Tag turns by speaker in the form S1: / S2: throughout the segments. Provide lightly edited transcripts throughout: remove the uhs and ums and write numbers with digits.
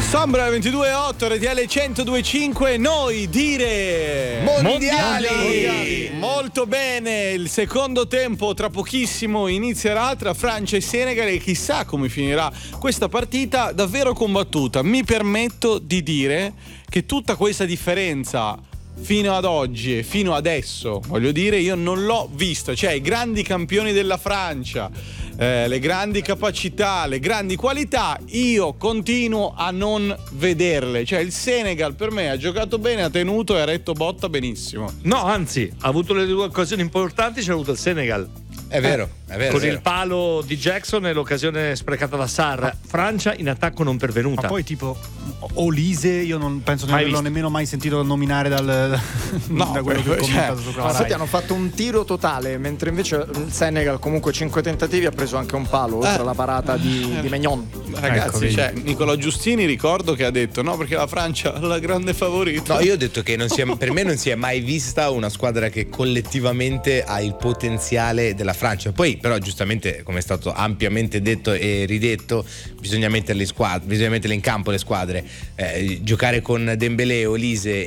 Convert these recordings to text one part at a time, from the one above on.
S1: Sombra 22.8 RTL 102.5. Noi dire
S2: mondiali.
S1: Molto bene. Il secondo tempo tra pochissimo inizierà tra Francia e Senegal e chissà come finirà questa partita davvero combattuta. Mi permetto di dire che tutta questa differenza fino ad oggi e fino adesso, voglio dire, io non l'ho vista. Cioè, i grandi campioni della Francia, le grandi capacità, le grandi qualità, io continuo a non vederle. Cioè, il Senegal per me ha giocato bene, ha tenuto e ha retto botta benissimo.
S3: No, anzi, ha avuto le due occasioni importanti, c'è avuto il Senegal.
S2: È vero.
S3: Con il palo di Jackson e l'occasione sprecata da Sarr. Francia in attacco non pervenuta.
S4: Ma poi tipo Olise io non penso di averlo nemmeno mai sentito nominare da quello che ho commentato sopra.
S5: Ma infatti hanno fatto un tiro totale, mentre invece il Senegal comunque 5 tentativi ha preso anche un palo oltre alla parata di Maignan.
S1: Ragazzi, Nicolò Giustini ricordo che ha detto no, perché la Francia è la grande favorita.
S2: No, io ho detto che per me non si è mai vista una squadra che collettivamente ha il potenziale della Francia. Poi però giustamente, come è stato ampiamente detto e ridetto, bisogna metterle in campo le squadre. Giocare con Dembélé, Olise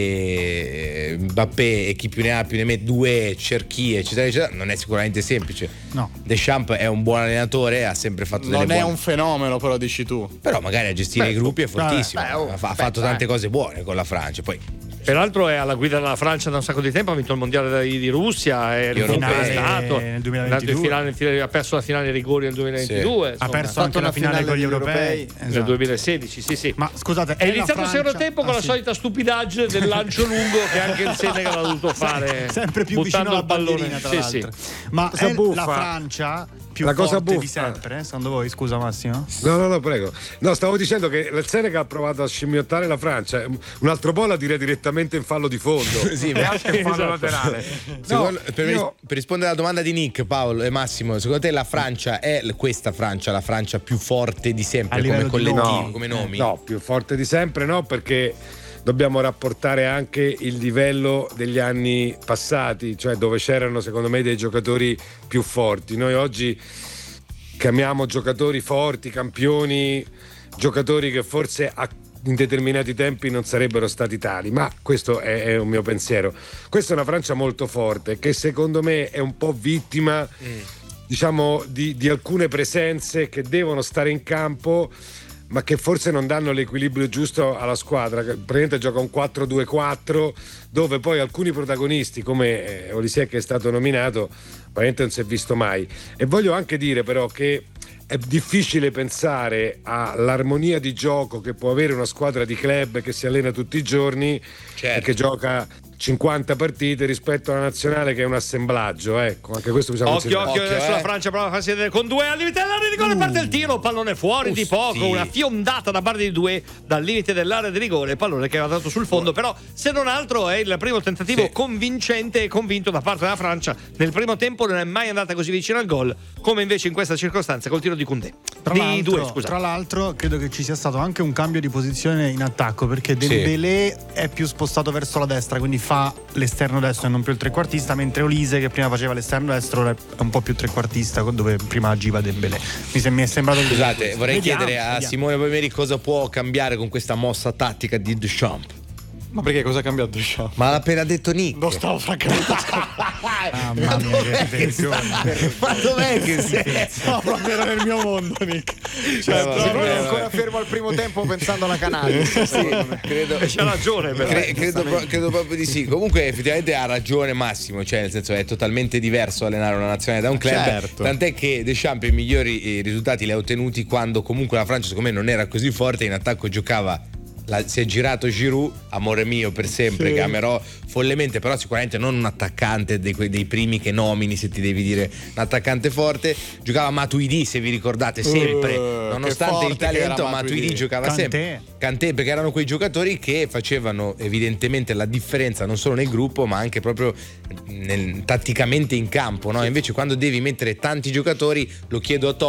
S2: e Mbappé e chi più ne ha più ne mette, due cerchie eccetera eccetera, non è sicuramente semplice.
S4: No.
S2: Deschamps è un buon allenatore, ha sempre fatto delle buone.
S1: Non è un fenomeno, però dici tu.
S2: Però magari a gestire i gruppi è fortissimo. Ha fatto tante cose buone con la Francia. Poi
S3: peraltro è alla guida della Francia da un sacco di tempo, ha vinto il mondiale di Russia, è riconquistato nel 2022, ha perso la finale ai rigori nel 2022,
S4: ha perso anche la finale con gli europei
S3: nel 2016. Sì.
S4: Ma scusate,
S3: è iniziato il secondo tempo con la solita stupidaggine del lancio lungo che anche il Senegal ha dovuto fare,
S4: sempre più vicino al pallone.
S3: Sì.
S4: Ma è la Francia più la cosa forte di sempre, secondo voi? Scusa Massimo.
S6: No, prego. No, stavo dicendo che il Senegal ha provato a scimmiottare la Francia. Un altro po' la direi direttamente in fallo di fondo.
S2: Sì, anche in fallo laterale. Per rispondere alla domanda di Nick, Paolo e Massimo, secondo te la Francia è questa Francia la Francia più forte di sempre come collettivo, come nomi?
S6: No, più forte di sempre no, perché dobbiamo rapportare anche il livello degli anni passati, cioè dove c'erano secondo me dei giocatori più forti. Noi oggi chiamiamo giocatori forti, campioni, giocatori che forse in determinati tempi non sarebbero stati tali, ma questo è un mio pensiero. Questa è una Francia molto forte che secondo me è un po' vittima diciamo di alcune presenze che devono stare in campo ma che forse non danno l'equilibrio giusto alla squadra. Praticamente gioca un 4-2-4 dove poi alcuni protagonisti come Olise, che è stato nominato, praticamente non si è visto mai. E voglio anche dire però che è difficile pensare all'armonia di gioco che può avere una squadra di club che si allena tutti i giorni e che gioca 50 partite rispetto alla nazionale che è un assemblaggio, ecco, anche questo bisogna
S3: considerare. Occhio, adesso la Francia prova a farsi vedere con due al limite dell'area di rigore, parte il tiro, pallone fuori di poco, una fiondata da parte di due dal limite dell'area di rigore, pallone che aveva dato sul fondo, però se non altro è il primo tentativo convincente e convinto da parte della Francia. Nel primo tempo non è mai andata così vicino al gol come invece in questa circostanza col tiro di Koundé. Tra
S4: l'altro credo che ci sia stato anche un cambio di posizione in attacco, perché Dembélé è più spostato verso la destra, quindi fa l'esterno destro e non più il trequartista, mentre Olise, che prima faceva l'esterno destro, è un po' più trequartista dove prima agiva Dembélé. Mi è sembrato.
S2: Scusate, vorrei chiedere a Simone Palmieri cosa può cambiare con questa mossa tattica di Deschamps.
S1: Ma perché cosa ha cambiato Deschamps?
S2: Ma l'ha appena detto Nick.
S1: Non stavo francamente.
S4: Mamma mia, che
S2: ma dov'è che sei?
S1: No, proprio era nel mio mondo, Nick.
S5: Simone è ancora fermo al primo tempo pensando alla Canale.
S2: Credo.
S3: C'ha ragione,
S2: credo proprio di sì. Comunque effettivamente ha ragione Massimo, cioè nel senso è totalmente diverso allenare una nazionale da un club. Tant'è che Deschamps i migliori risultati li ha ottenuti quando comunque la Francia secondo me non era così forte, in attacco giocava. Si è girato Giroud, amore mio per sempre, che amerò follemente, però sicuramente non un attaccante dei primi che nomini, se ti devi dire un attaccante forte. Giocava Matuidi, se vi ricordate, sempre, nonostante il talento, Matuidi giocava sempre. Kanté, perché erano quei giocatori che facevano evidentemente la differenza non solo nel gruppo ma anche proprio tatticamente in campo, no? Invece quando devi mettere tanti giocatori, lo chiedo a Tom,